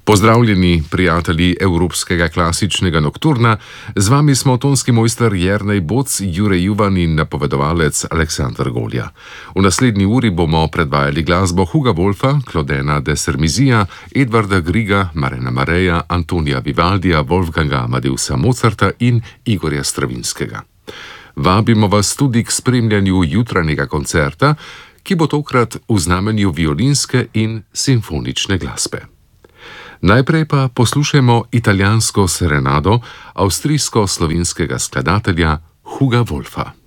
Pozdravljeni, prijatelji Evropskega klasičnega nokturna, z vami smo tonski mojster Jernej Boc, Jure Juvan in napovedovalec Aleksandar Golja. V naslednji uri bomo predvajali glasbo Huga Wolfa, Claudena de Sermizija, Edvarda Griega, Marina Mareja, Antonija Vivaldija, Wolfganga Amadeusa Mozarta in Igorja Stravinskega. Vabimo vas tudi k spremljanju jutranjega koncerta, ki bo tokrat v znamenju violinske in simfonične glasbe. Najprej pa poslušajmo italijansko serenado avstrijsko-slovenskega skladatelja Huga Wolfa.